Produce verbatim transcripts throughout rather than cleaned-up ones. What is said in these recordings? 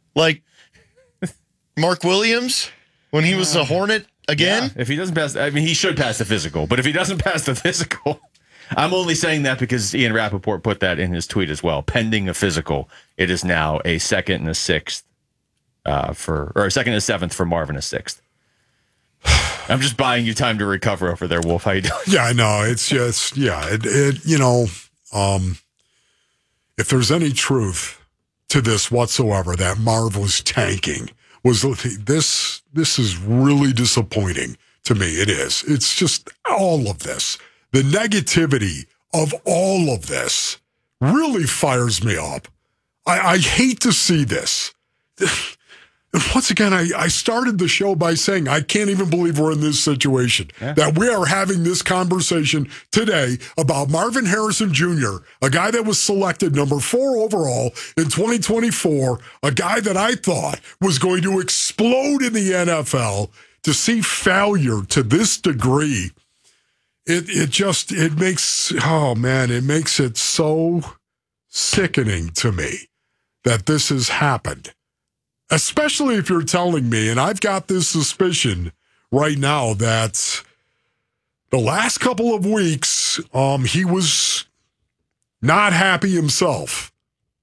Like Mark Williams when he was a Hornet again? Yeah, if he doesn't pass, I mean, he should pass the physical. But if he doesn't pass the physical, I'm only saying that because Ian Rappaport put that in his tweet as well. Pending a physical, it is now a second and a sixth uh, for, or a second and a seventh for Marvin, a sixth. I'm just buying you time to recover over there, Wolf. How you doing? Yeah, I know. It's just, yeah, it, it you know, um, if there's any truth to this whatsoever, that Marv was tanking, was this, this is really disappointing to me. It is. It's just all of this. The negativity of all of this really fires me up. I, I hate to see this. And once again, I, I started the show by saying I can't even believe we're in this situation, yeah. that we are having this conversation today about Marvin Harrison Junior, a guy that was selected number four overall in twenty twenty-four, a guy that I thought was going to explode in the N F L. To see failure to this degree, it it just, it makes, oh man, it makes it so sickening to me that this has happened. Especially if you're telling me, and I've got this suspicion right now that the last couple of weeks, um, he was not happy himself.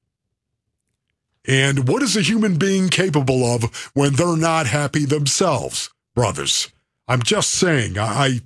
And what is a human being capable of when they're not happy themselves, brothers? I'm just saying, I,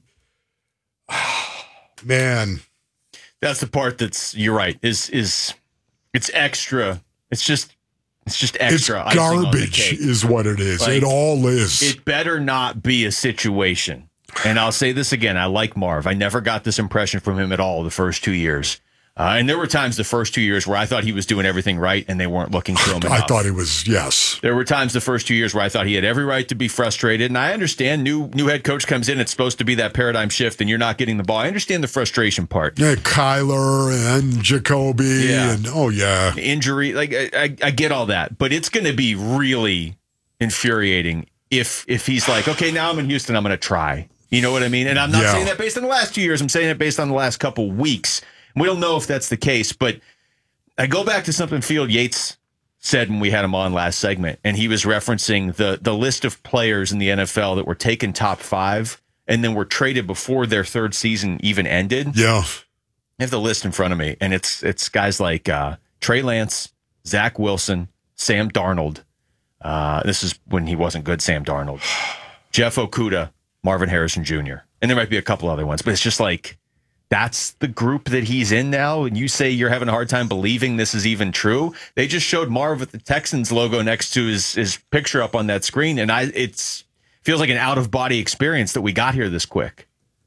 I man. That's the part that's, you're right, is, is it's extra. It's just, It's just extra. It's garbage is what it is. Like, it all is. It better not be a situation. And I'll say this again. I like Marv. I never got this impression from him at all the first two years. Uh, and there were times the first two years where I thought he was doing everything right and they weren't looking to him enough. I thought he was, yes. There were times the first two years where I thought he had every right to be frustrated. And I understand new new head coach comes in. It's supposed to be that paradigm shift and you're not getting the ball. I understand the frustration part. Yeah, Kyler and Jacoby yeah. and, oh, yeah. Injury. Like, I, I, I get all that. But it's going to be really infuriating if if he's like, okay, now I'm in Houston, I'm going to try. You know what I mean? And I'm not yeah. saying that based on the last two years. I'm saying it based on the last couple weeks. We don't know if that's the case, but I go back to something Field Yates said when we had him on last segment, and he was referencing the the list of players in the N F L that were taken top five and then were traded before their third season even ended. Yeah. I have the list in front of me, and it's it's guys like uh, Trey Lance, Zach Wilson, Sam Darnold. Uh, this is when he wasn't good, Sam Darnold. Jeff Okudah, Marvin Harrison Junior And there might be a couple other ones, but it's just like, that's the group that he's in now, and you say you're having a hard time believing this is even true. They just showed Marv with the Texans logo next to his, his picture up on that screen, and I it's feels like an out-of-body experience that we got here this quick.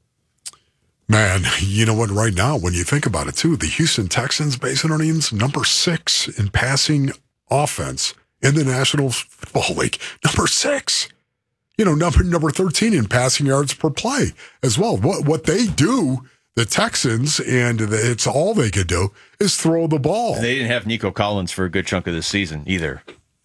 Man, you know what, right now, when you think about it, too, the Houston Texans, based on our names, number six in passing offense in the National Football League. Number six. You know, number number thirteen in passing yards per play as well. What What they do... The Texans, and it's all they could do, is throw the ball. They didn't have Nico Collins for a good chunk of the season either.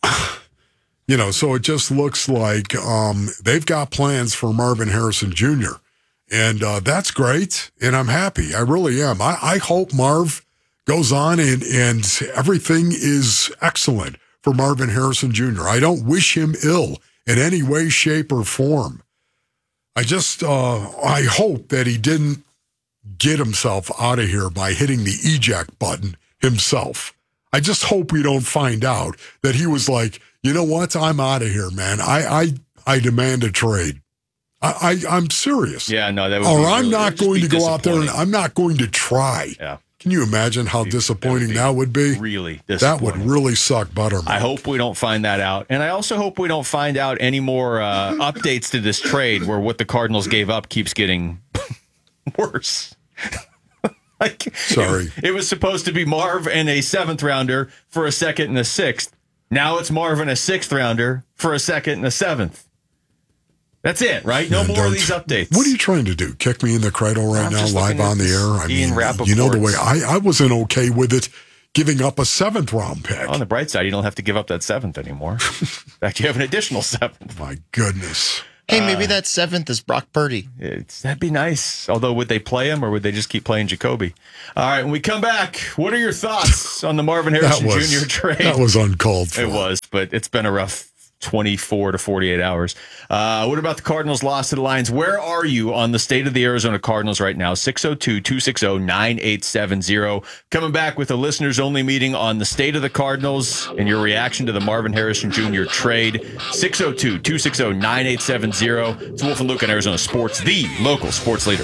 You know, so it just looks like um, they've got plans for Marvin Harrison Junior And uh, that's great, and I'm happy. I really am. I, I hope Marv goes on and, and everything is excellent for Marvin Harrison Junior I don't wish him ill in any way, shape, or form. I just, uh, I hope that he didn't get himself out of here by hitting the eject button himself. I just hope we don't find out that he was like, you know what, I'm out of here, man. I I, I demand a trade. I, I, I'm serious. Yeah, no, that would Or be I'm really, not going to go out there and I'm not going to try. Yeah. Can you imagine how That disappointing would be that would be? Really disappointing. That would really suck buttermilk. I hope we don't find that out. And I also hope we don't find out any more uh, updates to this trade where what the Cardinals gave up keeps getting worse. Like, Sorry. It, it was supposed to be Marv and a seventh rounder for a second and a sixth. Now it's Marv and a sixth rounder for a second and a seventh. That's it, right? No Man, more of these updates. What are you trying to do? Kick me in the cradle right I'm now, live on the air? I Ian mean, Rappaport's. you know the way I, I wasn't okay with it giving up a seventh round pick. On the bright side, you don't have to give up that seventh anymore. In fact, you have an additional seventh. My goodness. Hey, maybe that seventh is Brock Purdy. It's, that'd be nice. Although, would they play him or would they just keep playing Jacoby? All right, when we come back, what are your thoughts on the Marvin Harrison That was- Junior trade? That was uncalled for. It was, but it's been a rough twenty-four to forty-eight hours. Uh, what about the Cardinals' loss to the Lions? Where are you on the state of the Arizona Cardinals right now? six oh two, two six oh, nine eight seven oh. Coming back with a listeners-only meeting on the state of the Cardinals and your reaction to the Marvin Harrison Junior trade. six oh two, two six oh, nine eight seven oh. It's Wolf and Luke on Arizona Sports, the local sports leader.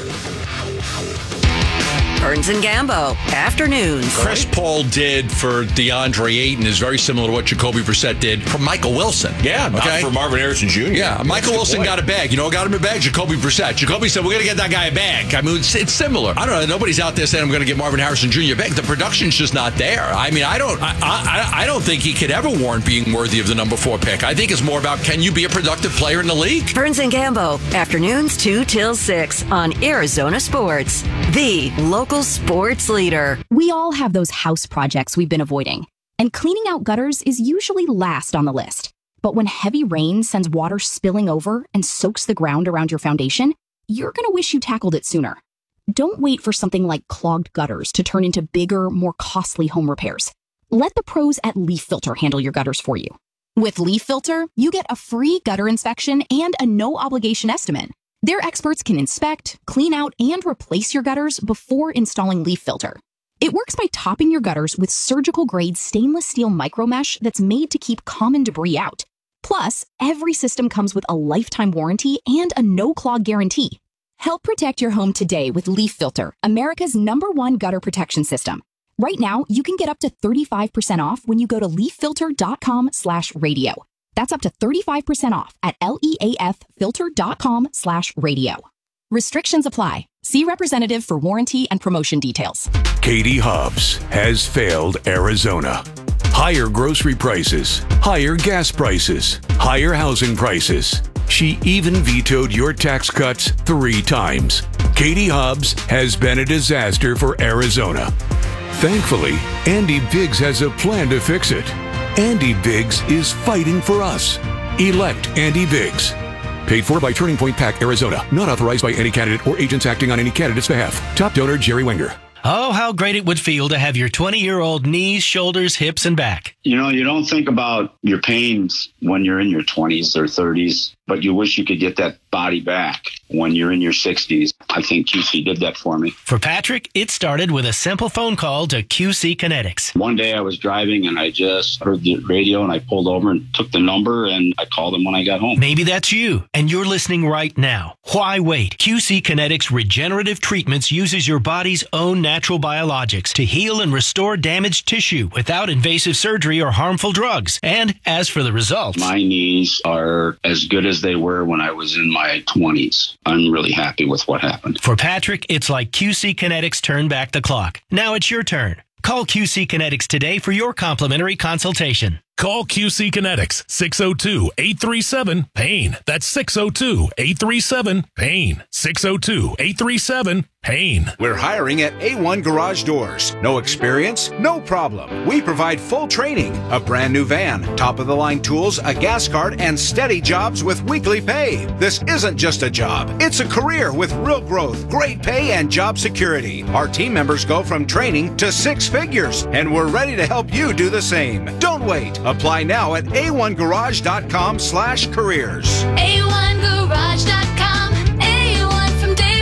Burns and Gambo, afternoons. Chris Paul did for DeAndre Ayton is very similar to what Jacoby Brissett did for Michael Wilson. Yeah, not Okay. for Marvin Harrison Junior Yeah, Michael That's Wilson good got a bag. You know, got him a bag. Jacoby Brissett. Jacoby said, "We're going to get that guy a bag." I mean, it's, it's similar. I don't know. Nobody's out there saying, "I'm going to get Marvin Harrison Junior a bag." The production's just not there. I mean, I don't. I, I, I don't think he could ever warrant being worthy of the number four pick. I think it's more about, can you be a productive player in the league? Burns and Gambo, afternoons two till six on Arizona Sports, the local sports leader. We all have those house projects we've been avoiding, and cleaning out gutters is usually last on the list. But when heavy rain sends water spilling over and soaks the ground around your foundation, you're going to wish you tackled it sooner. Don't wait for something like clogged gutters to turn into bigger, more costly home repairs. Let the pros at Leaf Filter handle your gutters for you. With Leaf Filter, you get a free gutter inspection and a no-obligation estimate. Their experts can inspect, clean out, and replace your gutters before installing Leaf Filter. It works by topping your gutters with surgical-grade stainless steel micromesh that's made to keep common debris out. Plus, every system comes with a lifetime warranty and a no-clog guarantee. Help protect your home today with Leaf Filter, America's number one gutter protection system. Right now, you can get up to thirty-five percent off when you go to leaffilter.com slash radio. That's up to thirty-five percent off at leaffilter.com slash radio. Restrictions apply. See representative for warranty and promotion details. Katie Hobbs has failed Arizona. Higher grocery prices, higher gas prices, higher housing prices. She even vetoed your tax cuts three times. Katie Hobbs has been a disaster for Arizona. Thankfully, Andy Biggs has a plan to fix it. Andy Biggs is fighting for us. Elect Andy Biggs. Paid for by Turning Point PAC, Arizona. Not authorized by any candidate or agents acting on any candidate's behalf. Top donor, Jerry Wenger. Oh, how great it would feel to have your twenty-year-old knees, shoulders, hips, and back. You know, you don't think about your pains when you're in your twenties or thirties, but you wish you could get that body back when you're in your sixties. I think Q C did that for me. For Patrick, it started with a simple phone call to Q C Kinetics. One day I was driving and I just heard the radio and I pulled over and took the number and I called them when I got home. Maybe that's you, and you're listening right now. Why wait? Q C Kinetics Regenerative Treatments uses your body's own natural biologics to heal and restore damaged tissue without invasive surgery or harmful drugs. And as for the results, my knees are as good as they were when I was in my twenties. I'm really happy with what happened. For Patrick, it's like Q C Kinetics turned back the clock. Now it's your turn. Call Q C Kinetics today for your complimentary consultation. Call Q C Kinetics, six oh two, eight three seven, PAIN. That's six oh two, eight three seven, PAIN. six oh two, eight three seven, PAIN. We're hiring at A one Garage Doors. No experience? No problem. We provide full training, a brand new van, top-of-the-line tools, a gas card, and steady jobs with weekly pay. This isn't just a job. It's a career with real growth, great pay, and job security. Our team members go from training to six figures, and we're ready to help you do the same. Don't wait. Apply now at a one garage dot com slash careers. A one garage dot com, A one from day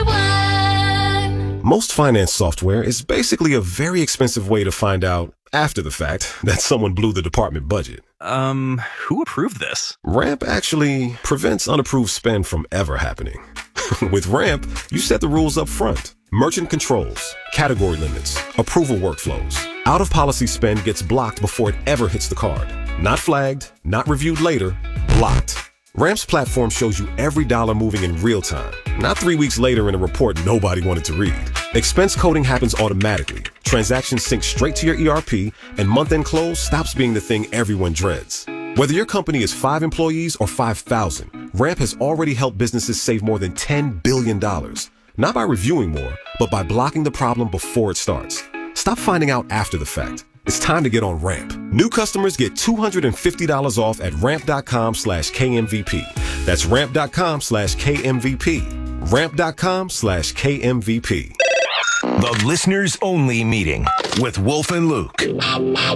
one. Most finance software is basically a very expensive way to find out, after the fact, that someone blew the department budget. Um, who approved this? Ramp actually prevents unapproved spend from ever happening. With Ramp, you set the rules up front. Merchant controls, category limits, approval workflows. Out-of-policy spend gets blocked before it ever hits the card. Not flagged, not reviewed later, blocked. Ramp's platform shows you every dollar moving in real time, not three weeks later in a report nobody wanted to read. Expense coding happens automatically. Transactions sync straight to your E R P, and month-end close stops being the thing everyone dreads. Whether your company is five employees or five thousand, Ramp has already helped businesses save more than ten billion dollars. Not by reviewing more, but by blocking the problem before it starts. Stop finding out after the fact. It's time to get on Ramp. New customers get two hundred fifty dollars off at ramp.com slash KMVP. That's ramp.com slash KMVP. Ramp.com slash KMVP. The listeners only meeting with Wolf and Luke.